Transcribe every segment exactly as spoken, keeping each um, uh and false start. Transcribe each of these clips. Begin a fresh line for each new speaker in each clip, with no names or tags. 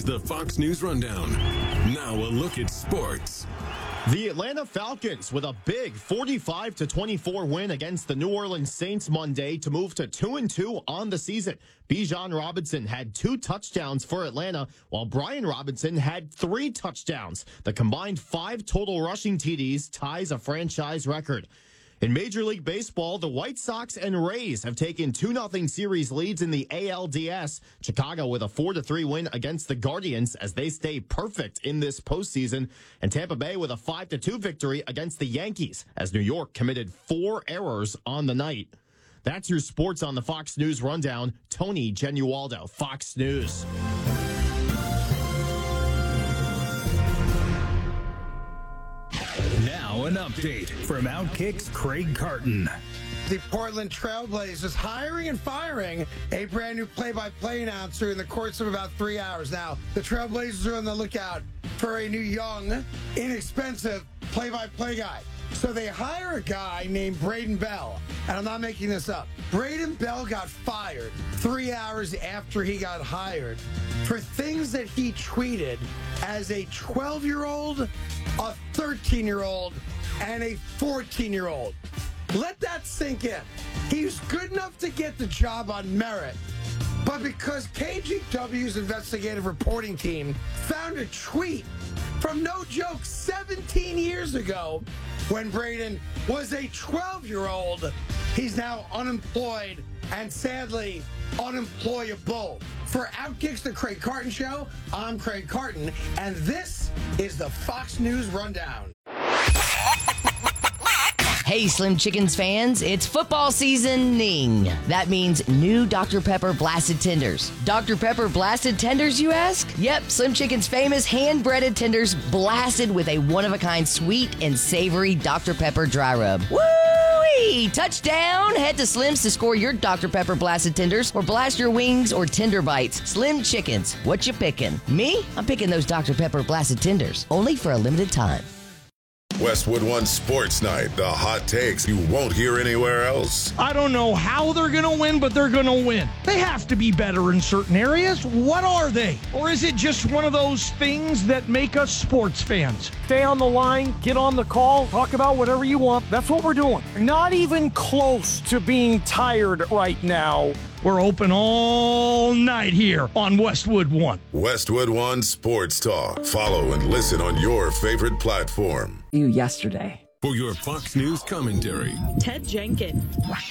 the Fox News Rundown. Now a look at sports.
The Atlanta Falcons with a big forty-five to twenty-four win against the New Orleans Saints Monday to move to two and two on the season. Bijan Robinson had two touchdowns for Atlanta, while Brian Robinson had three touchdowns. The combined five total rushing T Ds ties a franchise record. In Major League Baseball, the White Sox and Rays have taken two nothing series leads in the A L D S. Chicago with a four to three win against the Guardians as they stay perfect in this postseason. And Tampa Bay with a five to two victory against the Yankees as New York committed four errors on the night. That's your sports on the Fox News Rundown. Tony Genualdo, Fox News.
Now an update from Outkick's Craig Carton.
The Portland Trailblazers hiring and firing a brand new play-by-play announcer in the course of about three hours. Now, the Trailblazers are on the lookout for a new young, inexpensive play-by-play guy. So they hire a guy named Braden Bell, and I'm not making this up. Braden Bell got fired three hours after he got hired for things that he tweeted as a twelve-year-old, a thirteen-year-old, and a fourteen-year-old. Let that sink in. He was good enough to get the job on merit, but because K G W's investigative reporting team found a tweet from, no joke, seventeen years ago when Braden was a twelve-year-old, he's now unemployed and sadly unemployable. For Outkick's The Craig Carton Show, I'm Craig Carton, and this is the Fox News Rundown.
Hey, Slim Chickens fans, it's football seasoning. That means new Doctor Pepper Blasted Tenders. Doctor Pepper Blasted Tenders, you ask? Yep, Slim Chicken's famous hand-breaded tenders blasted with a one-of-a-kind sweet and savory Doctor Pepper dry rub. Woo-wee! Touchdown! Head to Slim's to score your Doctor Pepper Blasted Tenders or blast your wings or tender bites. Slim Chickens, what you picking? Me? I'm picking those Doctor Pepper Blasted Tenders, only for a limited time.
Westwood One Sports Night, the hot takes you won't hear anywhere else.
I don't know how they're going to win, but they're going to win. They have to be better in certain areas. What are they? Or is it just one of those things that make us sports fans? Stay on the line, get on the call, talk about whatever you want. That's what we're doing. Not even close to being tired right now. We're open all night here on Westwood One.
Westwood One Sports Talk. Follow and listen on your favorite platform.
You yesterday.
For your Fox News commentary,
Ted Jenkins.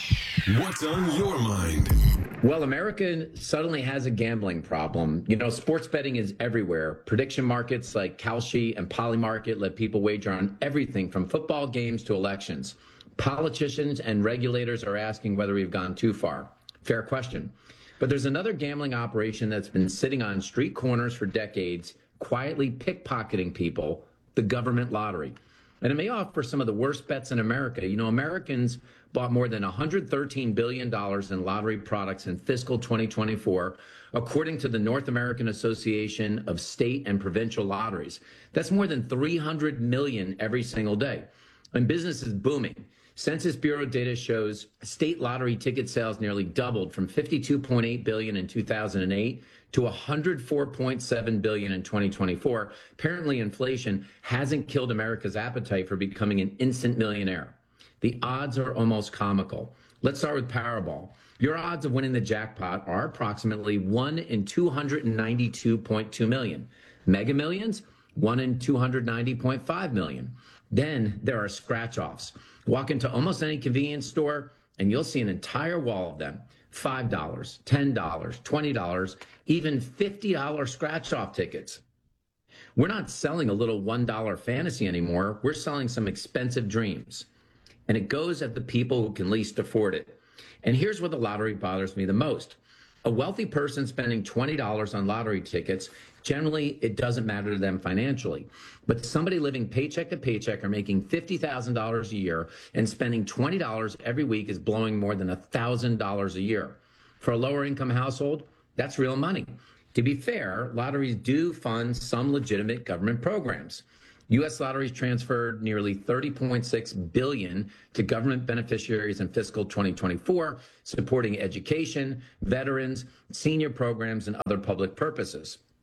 What's on your mind?
Well, America suddenly has a gambling problem. You know, sports betting is everywhere. Prediction markets like Kalshi and Polymarket let people wager on everything from football games to elections. Politicians and regulators are asking whether we've gone too far. Fair question. But there's another gambling operation that's been sitting on street corners for decades, quietly pickpocketing people, the government lottery. And it may offer some of the worst bets in America. You know, Americans bought more than one hundred thirteen billion dollars in lottery products in fiscal twenty twenty-four, according to the North American Association of State and Provincial Lotteries. That's more than three hundred million dollars every single day. And business is booming. Census Bureau data shows state lottery ticket sales nearly doubled from fifty-two point eight billion dollars in two thousand eight to one hundred four point seven billion dollars in twenty twenty-four. Apparently, inflation hasn't killed America's appetite for becoming an instant millionaire. The odds are almost comical. Let's start with Powerball. Your odds of winning the jackpot are approximately one in two hundred ninety-two point two million. Mega Millions, one in two hundred ninety point five million. Then there are scratch-offs. Walk into almost any convenience store, and you'll see an entire wall of them. five dollars, ten dollars, twenty dollars, even fifty dollars scratch-off tickets. We're not selling a little one dollar fantasy anymore. We're selling some expensive dreams. And it goes at the people who can least afford it. And here's where the lottery bothers me the most. A wealthy person spending twenty dollars on lottery tickets, generally it doesn't matter to them financially. But somebody living paycheck to paycheck or making fifty thousand dollars a year and spending twenty dollars every week is blowing more than one thousand dollars a year. For a lower income household, that's real money. To be fair, lotteries do fund some legitimate government programs. U S Lotteries transferred nearly thirty point six billion dollars to government beneficiaries in fiscal twenty twenty-four, supporting education, veterans, senior programs, and other public purposes.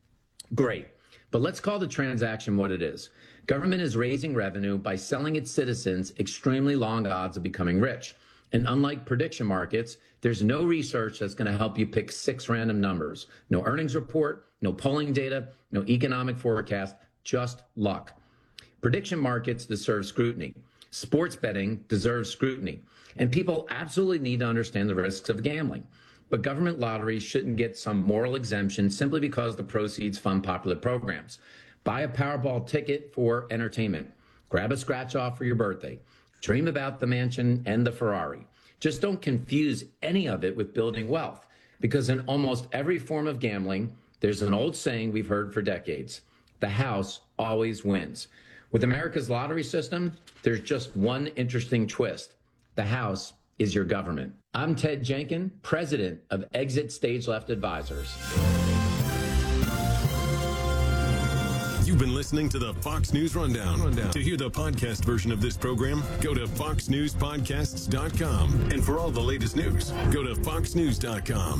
Great. But let's call the transaction what it is. Government is raising revenue by selling its citizens extremely long odds of becoming rich. And unlike prediction markets, there's no research that's going to help you pick six random numbers. No earnings report, no polling data, no economic forecast, just luck. Prediction markets deserve scrutiny. Sports betting deserves scrutiny. And people absolutely need to understand the risks of gambling. But government lotteries shouldn't get some moral exemption simply because the proceeds fund popular programs. Buy a Powerball ticket for entertainment. Grab a scratch off for your birthday. Dream about the mansion and the Ferrari. Just don't confuse any of it with building wealth, because in almost every form of gambling, there's an old saying we've heard for decades: the house always wins. With America's lottery system, there's just one interesting twist: the house is your government. I'm Ted Jenkin, president of Exit Stage Left Advisors.
You've been listening to the Fox News Rundown. Rundown. To hear the podcast version of this program, go to fox news podcasts dot com. And for all the latest news, go to fox news dot com.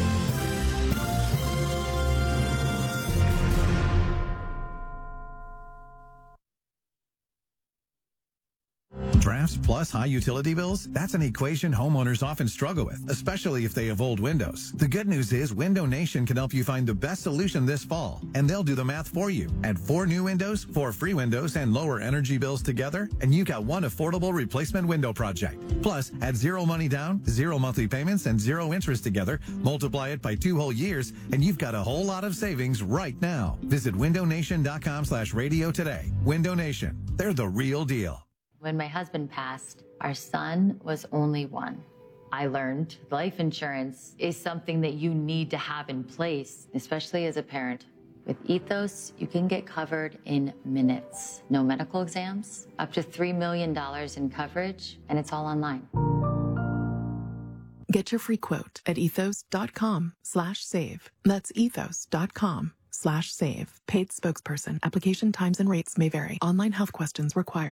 Drafts plus high utility bills? That's an equation homeowners often struggle with, especially if they have old windows. The good news is Window Nation can help you find the best solution this fall, and they'll do the math for you. Add four new windows, four free windows, and lower energy bills together, and you got one affordable replacement window project. Plus, add zero money down, zero monthly payments, and zero interest together, multiply it by two whole years, and you've got a whole lot of savings right now. Visit window nation dot com slash radio today. Window Nation. They're the real deal.
When my husband passed, our son was only one. I learned life insurance is something that you need to have in place, especially as a parent. With Ethos, you can get covered in minutes. No medical exams, up to three million dollars in coverage, and it's all online.
Get your free quote at ethos dot com slash save. That's ethos dot com slash save. Paid spokesperson. Application times and rates may vary. Online health questions required.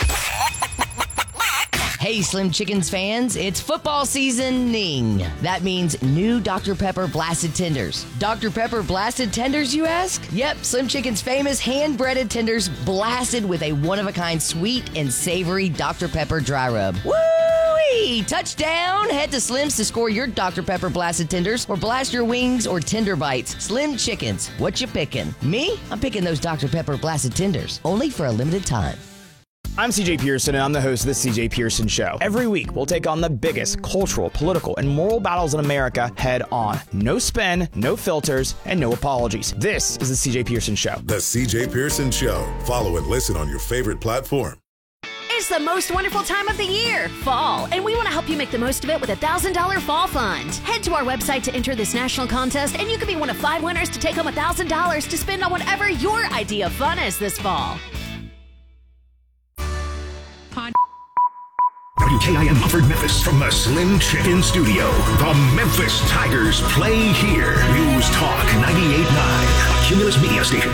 Hey, Slim Chickens fans, it's football seasoning. That means new Doctor Pepper Blasted Tenders. Doctor Pepper Blasted Tenders, you ask? Yep, Slim Chicken's famous hand-breaded tenders blasted with a one-of-a-kind sweet and savory Doctor Pepper dry rub. Woo-wee! Touchdown! Head to Slim's to score your Doctor Pepper Blasted Tenders or blast your wings or tender bites. Slim Chickens, what you picking? Me? I'm picking those Doctor Pepper Blasted Tenders, only for a limited time.
I'm C J Pearson, and I'm the host of The C J Pearson Show. Every week, we'll take on the biggest cultural, political, and moral battles in America head on. No spin, no filters, and no apologies. This is The C J Pearson Show.
The C J Pearson Show. Follow and listen on your favorite platform.
It's the most wonderful time of the year, fall, and we want to help you make the most of it with a one thousand dollars Fall Fund. Head to our website to enter this national contest, and you could be one of five winners to take home one thousand dollars to spend on whatever your idea of fun is this fall.
W K I M Mumford, Memphis, from the Slim Chicken Studio. The Memphis Tigers play here. News Talk ninety-eight point nine, a Cumulus Media station.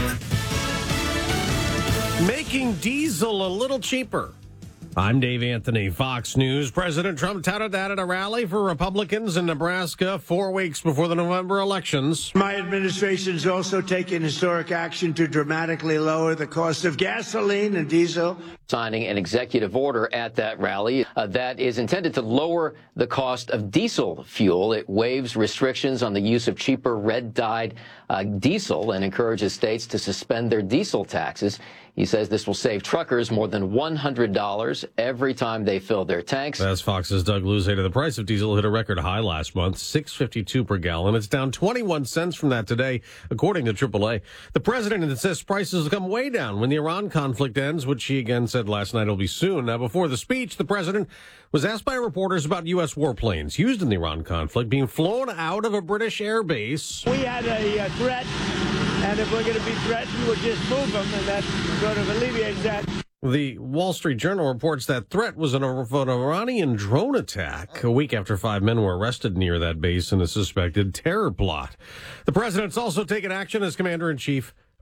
Making diesel a little cheaper. I'm Dave Anthony, Fox News. President Trump touted that at a rally for Republicans in Nebraska four weeks before the November elections.
My administration is also taking historic action to dramatically lower the cost of gasoline and diesel.
Signing an executive order at that rally uh, that is intended to lower the cost of diesel fuel. It waives restrictions on the use of cheaper red-dyed uh, diesel and encourages states to suspend their diesel taxes. He says this will save truckers more than one hundred dollars every time they fill their tanks.
As Fox's Doug Luzader, the price of diesel hit a record high last month, six fifty-two per gallon. It's down twenty-one cents from that today, according to triple A. The president insists prices will come way down when the Iran conflict ends, which he again said last night will be soon. Now, before the speech, the president was asked by reporters about U S warplanes used in the Iran conflict being flown out of a British air base.
We had a uh, threat, and if we're going to be threatened, we'll just move them, and that sort of alleviates that.
The Wall Street Journal reports that threat was an, an Iranian drone attack a week after five men were arrested near that base in a suspected terror plot. The president's also taken action as commander-in-chief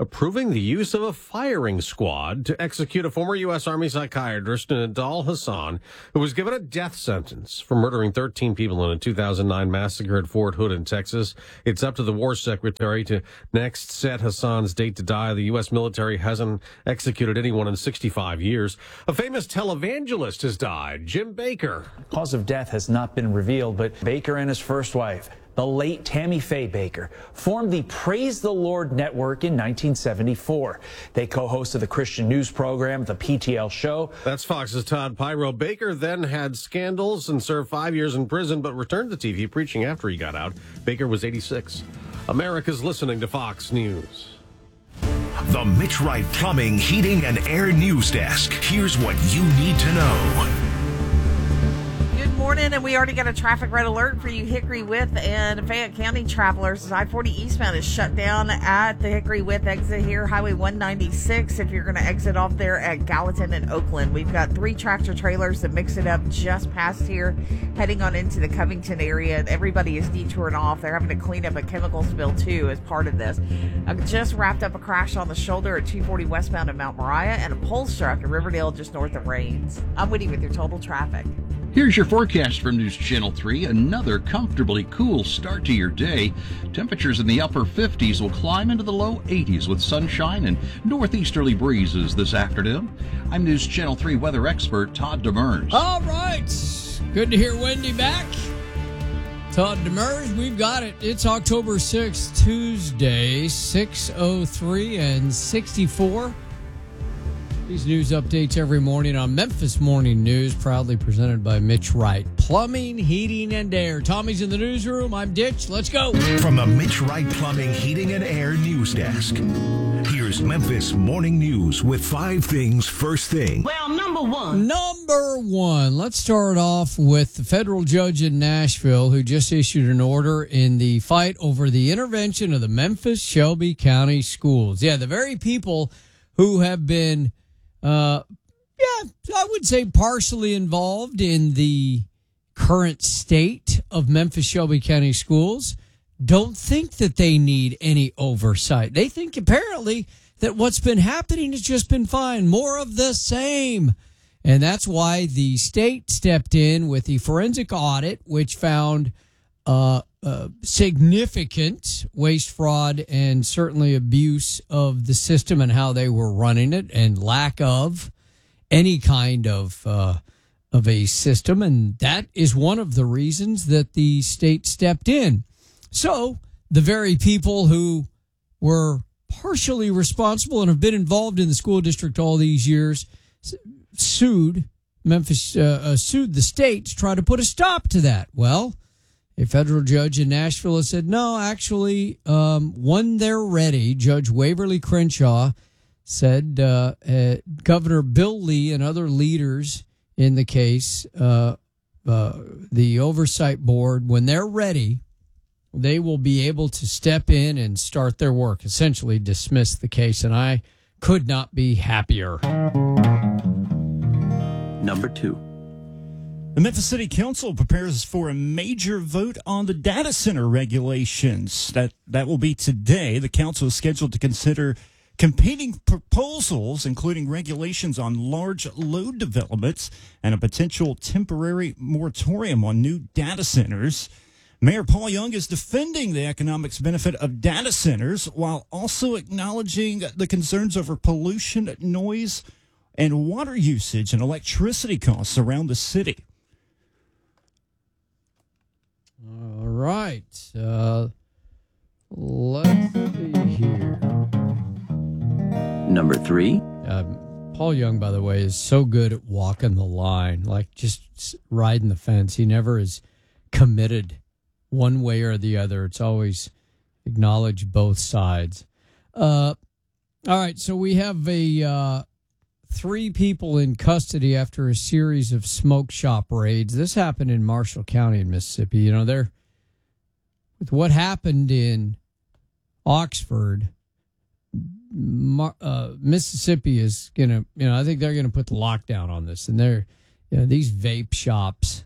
approving the use of a firing squad to execute a former U S. Army psychiatrist, Nidal Hasan, who was given a death sentence for murdering thirteen people in a two thousand nine massacre at Fort Hood in Texas. It's up to the War Secretary to next set Hasan's date to die. The U S military hasn't executed anyone in sixty-five years. A famous televangelist has died, Jim Bakker.
Cause of death has not been revealed, but Bakker and his first wife, the late Tammy Faye Bakker, formed the Praise the Lord Network in nineteen seventy-four. They co-hosted the Christian news program, The P T L Show.
That's Fox's Todd Pyro. Bakker then had scandals and served five years in prison, but returned to T V preaching after he got out. Bakker was eighty-six. America's listening to Fox News.
The Mitch Wright Plumbing, Heating, and Air News Desk. Here's what you need to know.
Good morning, and we already got a traffic red alert for you Hickory With and Fayette County travelers. I forty eastbound is shut down at the Hickory With exit here, Highway one ninety-six. If you're going to exit off there at Gallatin and Oakland, we've got three tractor trailers that mix it up just past here, heading on into the Covington area. And everybody is detouring off. They're having to clean up a chemical spill too as part of this. I just wrapped up a crash on the shoulder at two forty westbound in Mount Moriah, and a pole struck at Riverdale just north of Rains. I'm Woody with your total traffic.
Here's your forecast from News Channel three. Another comfortably cool start to your day. Temperatures in the upper fifties will climb into the low eighties with sunshine and northeasterly breezes this afternoon. I'm News Channel three weather expert Todd Demers.
All right. Good to hear Wendy back. Todd Demers, we've got it. It's October sixth, Tuesday, six oh three and sixty-four. These news updates every morning on Memphis Morning News, proudly presented by Mitch Wright. Plumbing, heating, and air. Tommy's in the newsroom. I'm Ditch. Let's go.
From the Mitch Wright Plumbing, Heating, and Air News Desk, here's Memphis Morning News with five things first thing.
Well, number one. Number one. Let's start off with the federal judge in Nashville who just issued an order in the fight over the intervention of the Memphis Shelby County schools. Yeah, the very people who have been Uh, yeah, I would say partially involved in the current state of Memphis Shelby County schools don't think that they need any oversight. They think apparently that what's been happening has just been fine, more of the same. And that's why the state stepped in with the forensic audit, which found uh, uh, significant waste, fraud, and certainly abuse of the system and how they were running it, and lack of any kind of uh, of a system. And that is one of the reasons that the state stepped in. So the very people who were partially responsible and have been involved in the school district all these years sued Memphis, uh, uh, sued the state to try to put a stop to that. Well, a federal judge in Nashville has said, no, actually, um, when they're ready, Judge Waverly Crenshaw said uh, uh, Governor Bill Lee and other leaders in the case, uh, uh, the oversight board, when they're ready, they will be able to step in and start their work, essentially dismiss the case. And I could not be happier.
Number two. The Memphis City Council prepares for a major vote on the data center regulations. That that will be today. The council is scheduled to consider competing proposals, including regulations on large load developments and a potential temporary moratorium on new data centers. Mayor Paul Young is defending the economics benefit of data centers while also acknowledging the concerns over pollution, noise, and water usage and electricity costs around the city.
All right. Uh, let's see here.
Number three.
Uh, Paul Young, by the way, is so good at walking the line, like just riding the fence. He never is committed one way or the other. It's always acknowledge both sides. Uh, all right. So we have a uh, three people in custody after a series of smoke shop raids. This happened in Marshall County in Mississippi. You know, they're with what happened in Oxford. Uh, Mississippi is gonna, you know, I think they're gonna put the lockdown on this, and they're, you know, these vape shops.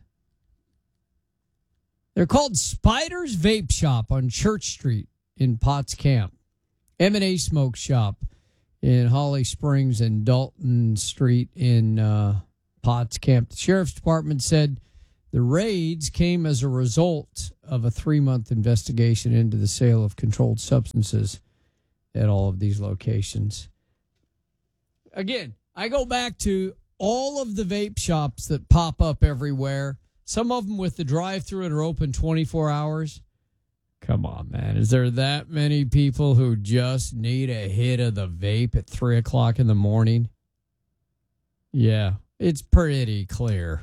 They're called Spider's Vape Shop on Church Street in Potts Camp. M and A Smoke Shop in Holly Springs and Dalton Street in uh, Potts Camp. The Sheriff's Department said the raids came as a result of a three-month investigation into the sale of controlled substances at all of these locations. Again, I go back to all of the vape shops that pop up everywhere, some of them with the drive-thru and are open twenty-four hours. Come on, man. Is there that many people who just need a hit of the vape at three o'clock in the morning? Yeah, it's pretty clear.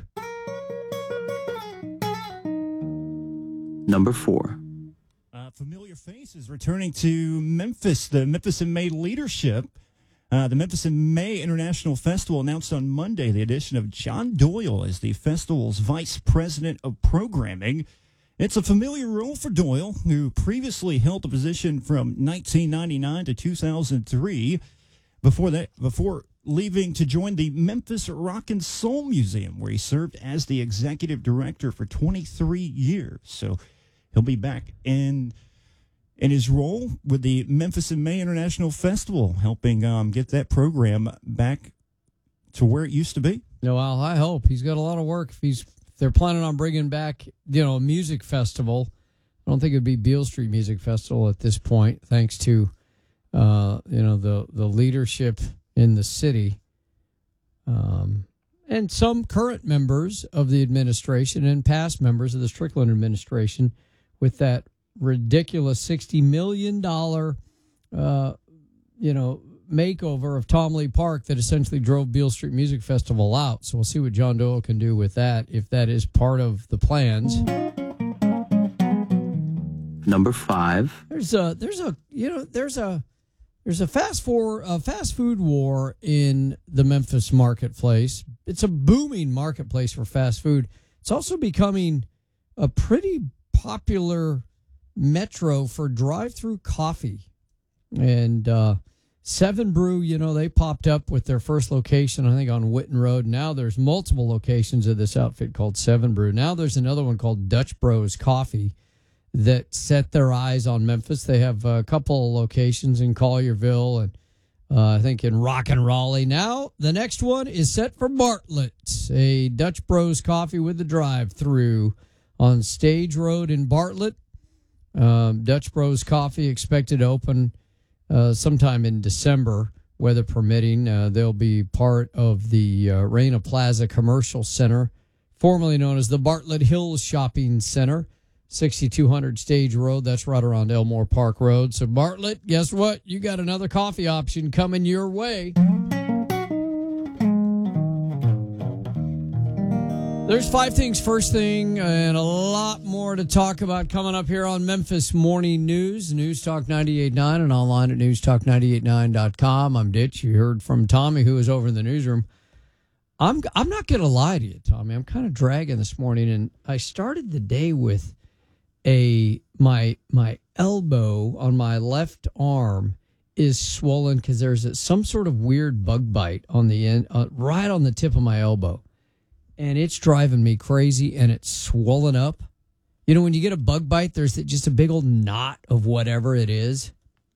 Number four.
Uh, familiar faces returning to Memphis. The Memphis in May leadership. Uh, the Memphis in May International Festival announced on Monday the addition of John Doyle as the festival's vice president of programming. It's a familiar role for Doyle, who previously held the position from nineteen ninety-nine to two thousand three. Before that, before leaving to join the Memphis Rock and Soul Museum, where he served as the executive director for twenty-three years. So he'll be back in in his role with the Memphis in May International Festival, helping um, get that program back to where it used to be.
No, well, I hope. He's got a lot of work. If he's if they're planning on bringing back, you know, a music festival, I don't think it'd be Beale Street Music Festival at this point, thanks to uh, you know the the leadership in the city, um, and some current members of the administration and past members of the Strickland administration, with that ridiculous sixty million dollars, uh, you know, makeover of Tom Lee Park that essentially drove Beale Street Music Festival out. So we'll see what John Doyle can do with that, if that is part of the plans.
Number five.
There's a there's a you know there's a there's a fast for a fast food war in the Memphis marketplace. It's a booming marketplace for fast food. It's also becoming a pretty popular metro for drive-through coffee. And uh, Seven Brew, you know, they popped up with their first location, I think, on Witten Road. Now there's multiple locations of this outfit called Seven Brew. Now there's another one called Dutch Bros Coffee that set their eyes on Memphis. They have a couple of locations in Collierville and uh, I think in Rock and Raleigh. Now the next one is set for Bartlett, a Dutch Bros Coffee with a drive-through on Stage Road in Bartlett. Um, Dutch Bros Coffee expected to open uh, sometime in December, weather permitting. Uh, they'll be part of the uh, Reina Plaza Commercial Center, formerly known as the Bartlett Hills Shopping Center, sixty-two hundred Stage Road. That's right around Elmore Park Road. So Bartlett, guess what? You got another coffee option coming your way. There's five things, first thing, and a lot more to talk about coming up here on Memphis Morning News, News Talk ninety-eight point nine, and online at news talk ninety-eight nine dot com. I'm Ditch. You heard from Tommy, who was over in the newsroom. I'm I'm not going to lie to you, Tommy. I'm kind of dragging this morning, and I started the day with a my my elbow on my left arm is swollen because there's a, some sort of weird bug bite on the end, uh, right on the tip of my elbow. And it's driving me crazy, and it's swollen up. You know, when you get a bug bite, there's just a big old knot of whatever it is.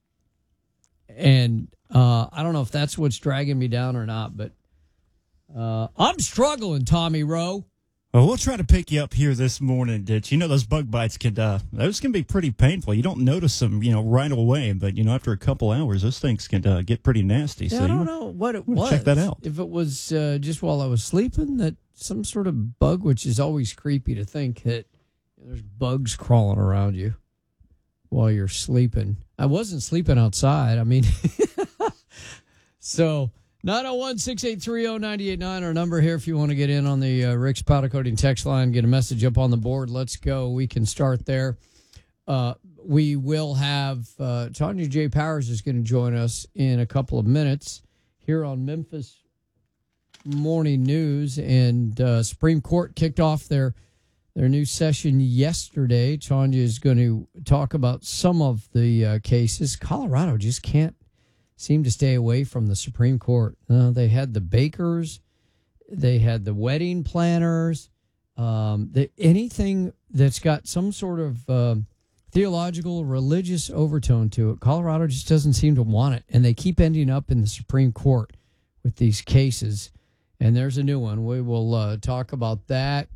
And uh, I don't know if that's what's dragging me down or not, but uh, I'm struggling, Tommy Rowe.
Well, we'll try to pick you up here this morning, Ditch. You know, those bug bites could, uh, those can be pretty painful. You don't notice them, you know, right away, but, you know, after a couple hours, those things can uh, get pretty nasty.
Yeah,
so
I
you
don't know what it was.
Check that out.
If it was uh, just while I was sleeping, that some sort of bug, which is always creepy to think that you know, there's bugs crawling around you while you're sleeping. I wasn't sleeping outside. I mean, so nine oh one, six eight three, oh nine eight nine, our number here if you want to get in on the uh, Rick's Powder Coating text line, get a message up on the board. Let's go. We can start there. Uh, we will have uh, Tanya J. Powers is going to join us in a couple of minutes here on Memphis Morning News, and uh, Supreme Court kicked off their their new session yesterday. Tanya is going to talk about some of the uh, cases. Colorado just can't seem to stay away from the Supreme Court. Uh, they had the bakers, they had the wedding planners, um, the, anything that's got some sort of uh, theological, religious overtone to it. Colorado just doesn't seem to want it, and they keep ending up in the Supreme Court with these cases. And there's a new one. We will uh, talk about that.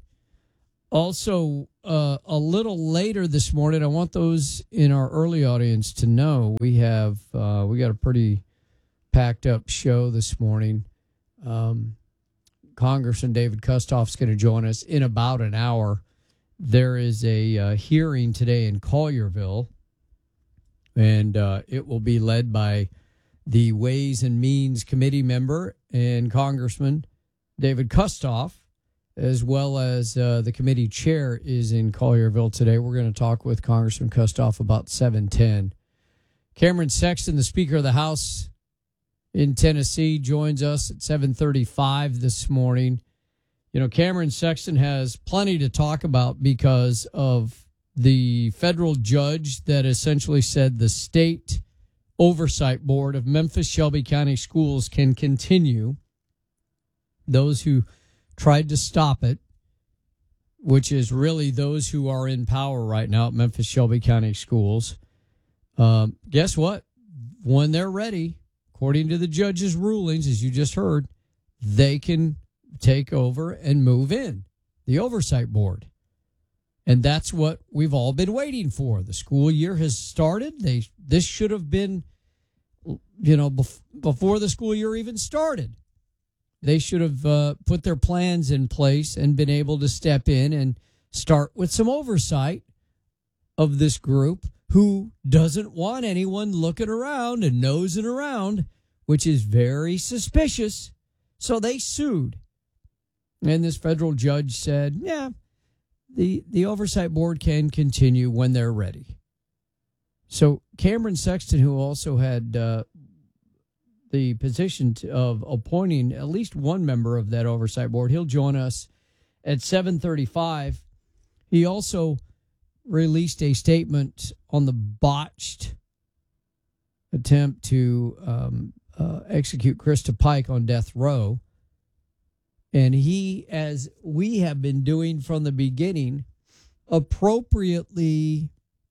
Also, uh, a little later this morning, I want those in our early audience to know we have uh, we got a pretty packed up show this morning. Um, Congressman David Kustoff's going to join us in about an hour. There is a uh, hearing today in Collierville, and uh, it will be led by the Ways and Means Committee member and Congressman David Kustoff, as well as uh, the committee chair is in Collierville today. We're going to talk with Congressman Kustoff about seven ten. Cameron Sexton, the Speaker of the House in Tennessee, joins us at seven thirty-five this morning. You know, Cameron Sexton has plenty to talk about because of the federal judge that essentially said the state oversight board of Memphis Shelby County Schools can continue. Those who tried to stop it, which is really those who are in power right now at Memphis Shelby County Schools, um, guess what? When they're ready, according to the judge's rulings, as you just heard, they can take over and move in the oversight board. And that's what we've all been waiting for. The school year has started. They this should have been, you know, bef- before the school year even started. They should have uh, put their plans in place and been able to step in and start with some oversight of this group who doesn't want anyone looking around and nosing around, which is very suspicious. So they sued. And this federal judge said, yeah, the, the oversight board can continue when they're ready. So Cameron Sexton, who also had uh, the position to, of appointing at least one member of that oversight board, he'll join us at seven thirty-five. He also released a statement on the botched attempt to um, uh, execute Krista Pike on death row. And he, as we have been doing from the beginning, appropriately,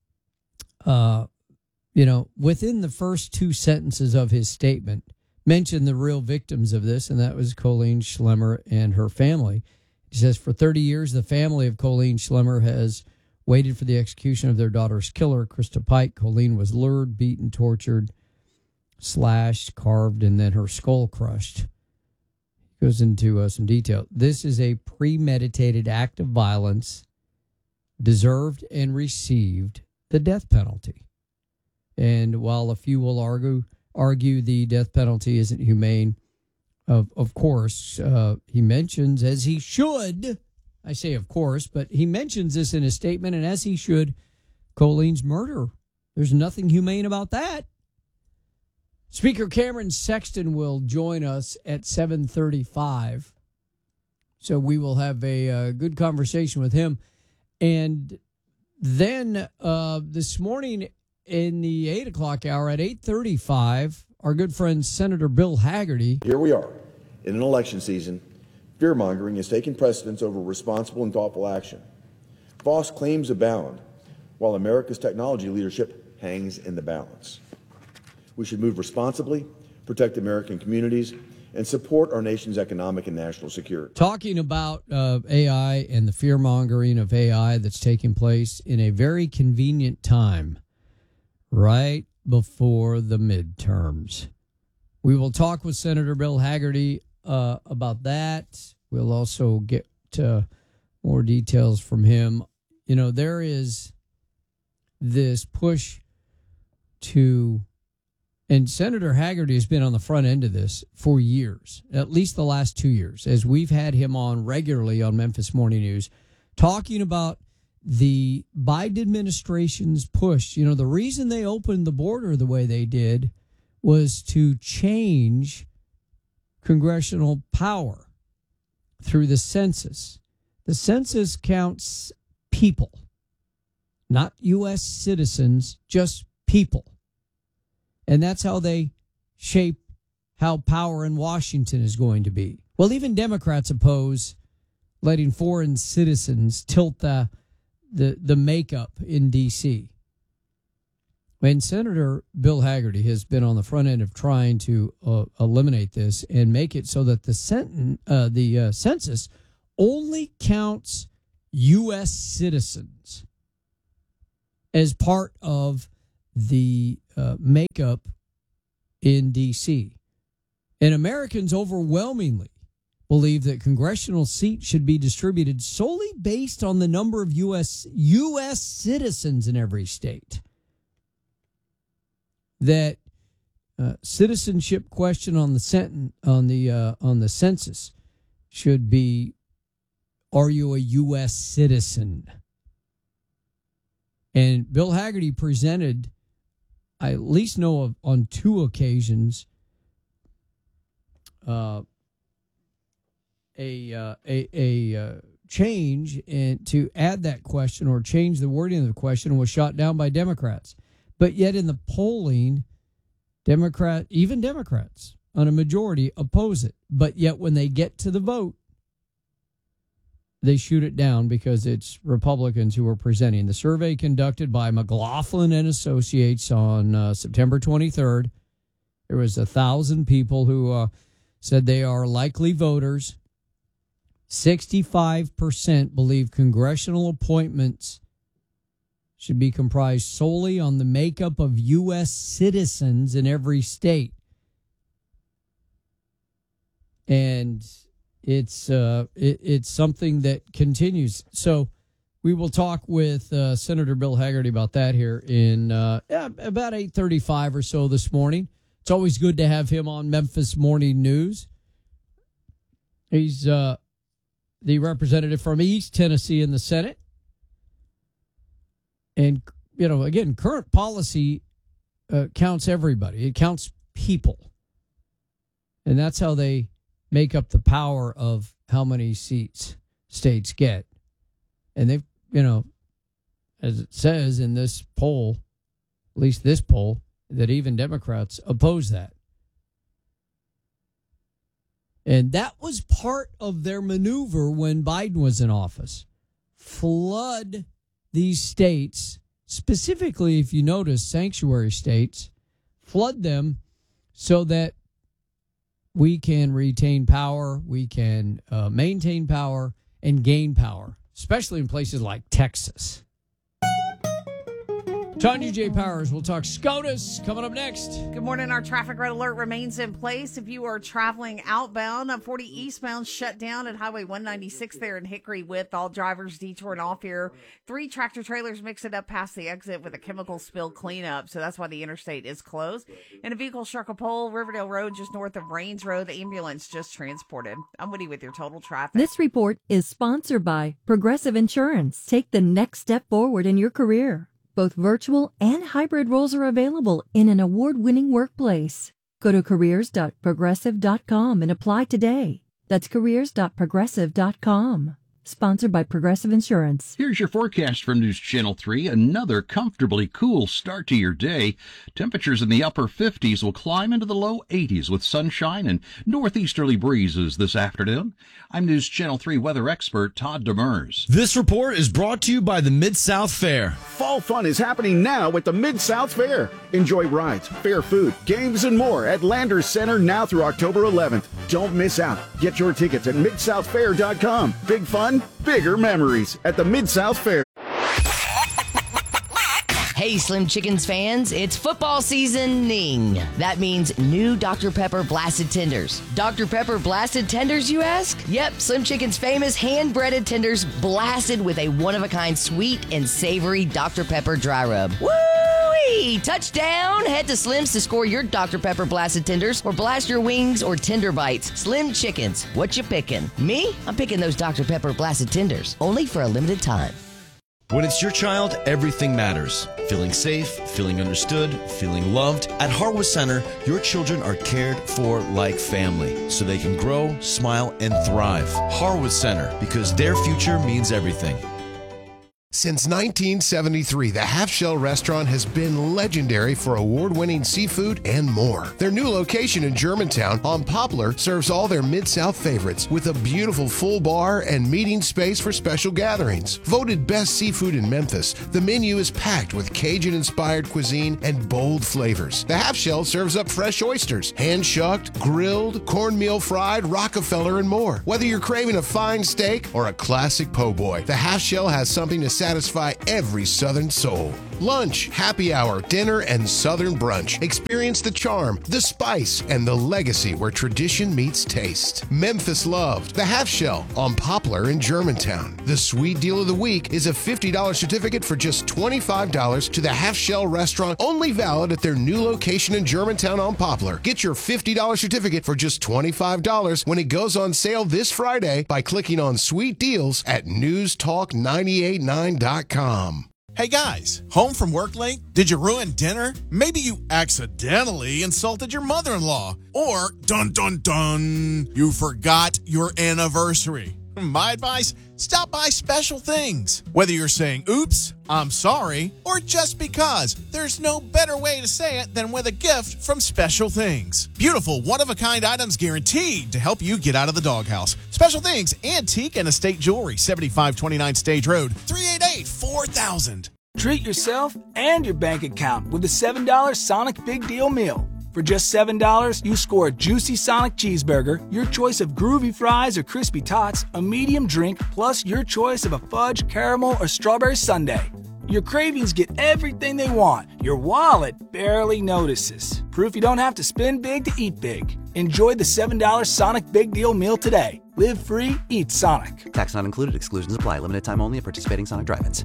uh, you know, within the first two sentences of his statement, mentioned the real victims of this, and that was Colleen Schlemmer and her family. He says, for thirty years, the family of Colleen Schlemmer has waited for the execution of their daughter's killer, Krista Pike. Colleen was lured, beaten, tortured, slashed, carved, and then her skull crushed. Goes into uh, some detail. This is a premeditated act of violence, deserved and received the death penalty. And while a few will argue argue the death penalty isn't humane, of of course, uh, he mentions, as he should, I say of course, but he mentions this in his statement, and as he should, Colleen's murder. There's nothing humane about that. Speaker Cameron Sexton will join us at seven thirty-five. So we will have a uh, good conversation with him. And then uh, this morning in the eight o'clock hour at eight thirty-five, our good friend Senator Bill Haggerty.
Here we are in an election season. Fear-mongering is taking precedence over responsible and thoughtful action. False claims abound, while America's technology leadership hangs in the balance. We should move responsibly, protect American communities, and support our nation's economic and national security.
Talking about uh, A I and the fear-mongering of A I that's taking place in a very convenient time, right before the midterms. We will talk with Senator Bill Haggerty uh, about that. We'll also get uh, more details from him. You know, there is this push to... And Senator Haggerty has been on the front end of this for years, at least the last two years, as we've had him on regularly on Memphis Morning News, talking about the Biden administration's push. You know, the reason they opened the border the way they did was to change congressional power through the census. The census counts people, not U S citizens, just people. And that's how they shape how power in Washington is going to be. Well, even Democrats oppose letting foreign citizens tilt the the, the makeup in D C When Senator Bill Hagerty has been on the front end of trying to uh, eliminate this and make it so that the senten- uh, the uh, census only counts U S citizens as part of the uh, makeup in D C. And Americans overwhelmingly believe that congressional seats should be distributed solely based on the number of U S U S citizens in every state. That uh, citizenship question on the senten- on the uh, on the census should be, are you a U S citizen? And Bill Hagerty presented, I at least know of on two occasions, uh, a uh, a a uh, change and to add that question or change the wording of the question, was shot down by Democrats. But yet in the polling, Democrat, even Democrats on a majority oppose it. But yet when they get to the vote, they shoot it down because it's Republicans who are presenting. The survey conducted by McLaughlin and Associates on uh, September twenty-third, there was a thousand people who uh, said they are likely voters. sixty-five percent believe congressional appointments should be comprised solely on the makeup of U S citizens in every state. And it's uh, it, it's something that continues. So we will talk with uh, Senator Bill Hagerty about that here in uh, yeah, about eight thirty-five or so this morning. It's always good to have him on Memphis Morning News. He's uh, the representative from East Tennessee in the Senate. And, you know, again, current policy uh, counts everybody. It counts people. And that's how they make up the power of how many seats states get. And they've, you know, as it says in this poll, at least this poll, that even Democrats oppose that. And that was part of their maneuver when Biden was in office. Flood these states, specifically, if you notice, sanctuary states, flood them so that we can retain power, we can uh, maintain power, and gain power, especially in places like Texas. Tanya J. Powers, we'll talk SCOTUS coming up next.
Good morning. Our traffic red alert remains in place. If you are traveling outbound, forty eastbound shut down at Highway one ninety-six there in Hickory with all drivers detouring off here. Three tractor trailers mix it up past the exit with a chemical spill cleanup, so that's why the interstate is closed. And a vehicle struck a pole, Riverdale Road just north of Rains Road. Ambulance just transported. I'm Woody with your total traffic.
This report is sponsored by Progressive Insurance. Take the next step forward in your career. Both virtual and hybrid roles are available in an award-winning workplace. Go to careers dot progressive dot com and apply today. That's careers dot progressive dot com. Sponsored by Progressive Insurance.
Here's your forecast from News Channel three. Another comfortably cool start to your day. Temperatures in the upper fifties will climb into the low eighties with sunshine and northeasterly breezes this afternoon. I'm News Channel three weather expert Todd Demers.
This report is brought to you by the Mid-South Fair.
Fall fun is happening now at the Mid-South Fair. Enjoy rides, fair food, games, and more at Landers Center now through October eleventh. Don't miss out. Get your tickets at mid south fair dot com. Big fun, bigger memories at the Mid-South Fair.
Hey, Slim Chickens fans, it's football seasoning. That means new Doctor Pepper Blasted Tenders. Doctor Pepper Blasted Tenders, you ask? Yep, Slim Chicken's famous hand-breaded tenders blasted with a one-of-a-kind sweet and savory Doctor Pepper dry rub. Woo-wee! Touchdown! Head to Slim's to score your Doctor Pepper Blasted Tenders or blast your wings or tender bites. Slim Chickens, what you picking? Me? I'm picking those Doctor Pepper Blasted Tenders, only for a limited time.
When it's your child, everything matters. Feeling safe, feeling understood, feeling loved. At Harwood Center, your children are cared for like family, so they can grow, smile, and thrive. Harwood Center, because their future means everything.
Since nineteen seventy-three, the Half Shell Restaurant has been legendary for award-winning seafood and more. Their new location in Germantown on Poplar serves all their Mid-South favorites with a beautiful full bar and meeting space for special gatherings. Voted best seafood in Memphis, the menu is packed with Cajun-inspired cuisine and bold flavors. The Half Shell serves up fresh oysters, hand-shucked, grilled, cornmeal fried, Rockefeller, and more. Whether you're craving a fine steak or a classic po' boy, the Half Shell has something to satisfy every Southern soul. Lunch, happy hour, dinner, and Southern brunch. Experience the charm, the spice, and the legacy where tradition meets taste. Memphis loved the Half Shell on Poplar in Germantown. The sweet deal of the week is a fifty dollars certificate for just twenty-five dollars to the Half Shell Restaurant, only valid at their new location in Germantown on Poplar. Get your fifty dollars certificate for just twenty-five dollars when it goes on sale this Friday by clicking on Sweet Deals at news talk nine eight nine dot com.
Hey guys, home from work late? Did you ruin dinner? Maybe you accidentally insulted your mother-in-law. Or, dun dun dun, you forgot your anniversary. My advice, stop by Special Things. Whether you're saying, oops, I'm sorry, or just because, there's no better way to say it than with a gift from Special Things. Beautiful, one-of-a-kind items guaranteed to help you get out of the doghouse. Special Things, antique and estate jewelry, seventy-five twenty-nine Stage Road, three eight eight, four thousand.
Treat yourself and your bank account with the seven dollar Sonic Big Deal Meal. For just seven dollars, you score a juicy Sonic cheeseburger, your choice of groovy fries or crispy tots, a medium drink, plus your choice of a fudge, caramel, or strawberry sundae. Your cravings get everything they want. Your wallet barely notices. Proof you don't have to spend big to eat big. Enjoy the seven dollar Sonic Big Deal Meal today. Live free, eat Sonic.
Tax not included. Exclusions apply. Limited time only at participating Sonic drive-ins.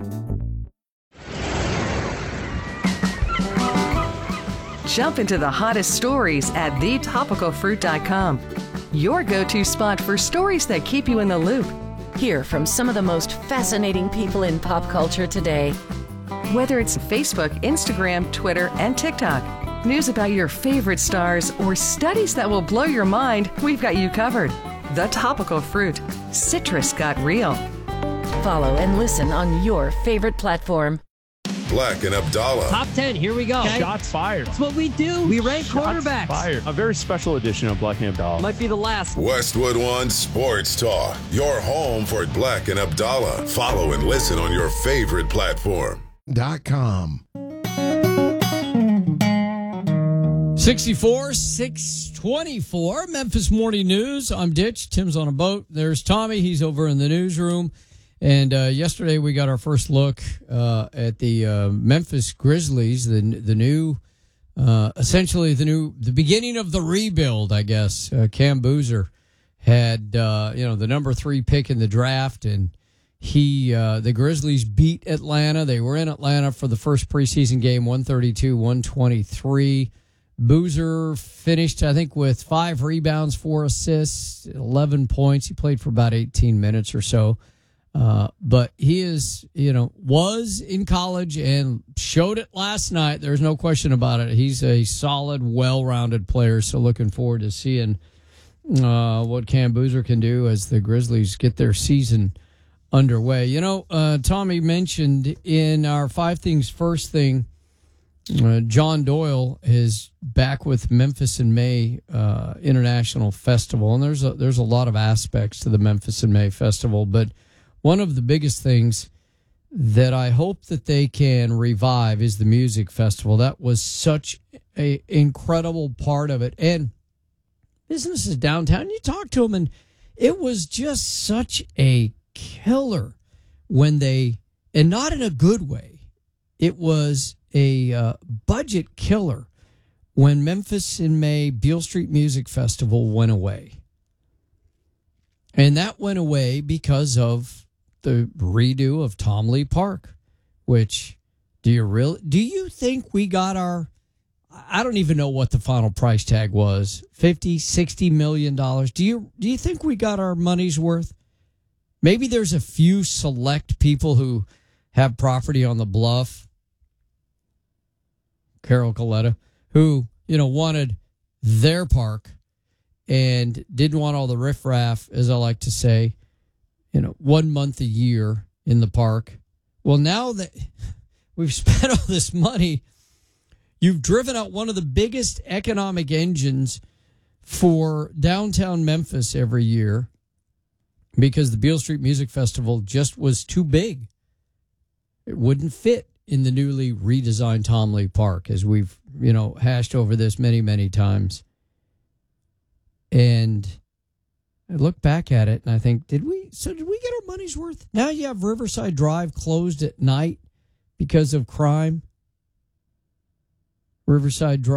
Jump into the hottest stories at the topical fruit dot com. Your go-to spot for stories that keep you in the loop. Hear from some of the most fascinating people in pop culture today. Whether it's Facebook, Instagram, Twitter, and TikTok, news about your favorite stars, or studies that will blow your mind, we've got you covered. The Topical Fruit. Citrus got real. Follow and listen on your favorite platform.
Black and Abdallah.
Top ten, here we go.
Okay. Shots fired.
That's what we do. We rank
Shots
quarterbacks.
Fired. A very special edition of Black and Abdallah.
Might be the last.
Westwood One Sports Talk. Your home for Black and Abdallah. Follow and listen on your favorite platform.
Dot com.
sixty-four, six twenty-four, Memphis Morning News. I'm Ditch. Tim's on a boat. There's Tommy. He's over in the newsroom. And uh, yesterday we got our first look uh, at the uh, Memphis Grizzlies, the the new, uh, essentially the new, the beginning of the rebuild, I guess. Uh, Cam Boozer had, uh, you know, the number three pick in the draft, and he, uh, the Grizzlies beat Atlanta. They were in Atlanta for the first preseason game, one thirty-two, one twenty-three. Boozer finished, I think, with five rebounds, four assists, eleven points. He played for about eighteen minutes or so. Uh, but he is, you know, was in college and showed it last night. There's no question about it. He's a solid, well-rounded player. So looking forward to seeing uh, what Cam Boozer can do as the Grizzlies get their season underway. You know, uh, Tommy mentioned in our Five Things First thing, uh, John Doyle is back with Memphis in May uh, International Festival. And there's a, there's a lot of aspects to the Memphis in May Festival, but one of the biggest things that I hope that they can revive is the music festival. That was such an incredible part of it. And businesses downtown, you talk to them, and it was just such a killer when they, and not in a good way, it was a uh, budget killer when Memphis in May Beale Street Music Festival went away. And that went away because of the redo of Tom Lee Park, which do you really, do you think we got our, I don't even know what the final price tag was, fifty, sixty million dollars. Do you, do you think we got our money's worth? Maybe there's a few select people who have property on the bluff, Carol Coletta, who, you know, wanted their park and didn't want all the riffraff, as I like to say, you know, one month a year in the park Well, now that we've spent all this money, you've driven out one of the biggest economic engines for downtown Memphis every year because the Beale Street Music Festival just was too big. It wouldn't fit in the newly redesigned Tom Lee Park, as we've, you know, hashed over this many, many times. And I look back at it and I think, did we, so did we get our money's worth? Now you have Riverside Drive closed at night because of crime. Riverside Drive.